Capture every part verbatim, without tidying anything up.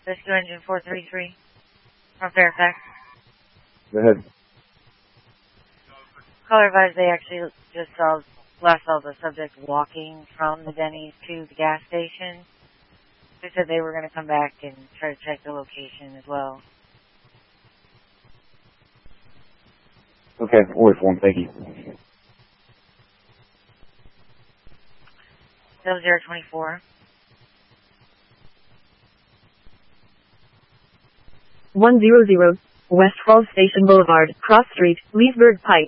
Rescue Engine four thirty-three from Fairfax. Go ahead. Caller advised they actually just saw, last saw the subject walking from the Denny's to the gas station. They said they were going to come back and try to check the location as well. Okay, we'll wait for him. Thank you. seven zero two four. one hundred, West Falls Station Boulevard, Cross Street, Leesburg Pike.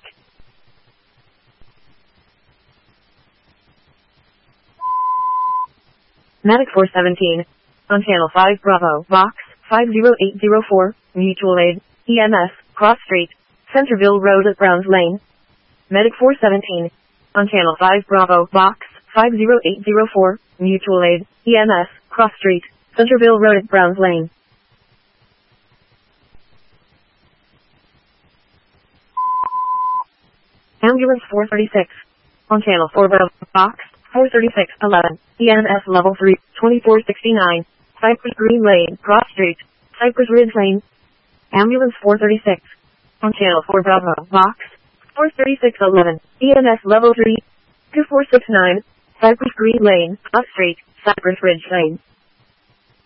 Medic four seventeen. On Channel five Bravo, Box five zero eight zero four, Mutual Aid, E M S, Cross Street, Centerville Road at Browns Lane. Medic four seventeen. On Channel five Bravo, Box five zero eight zero four, Mutual Aid, E M S, Cross Street, Centerville Road at Browns Lane. Ambulance four thirty-six. On Channel four Bravo, Box four thirty-six eleven, E M S Level three, twenty-four sixty-nine, Cypress Green Lane, Cross Street, Cypress Ridge Lane. Ambulance four thirty-six. On Channel four Bravo, Box four thirty-six eleven, E M S Level three, two four six nine, Cypress Green Lane, Cross Street, Cypress Ridge Lane.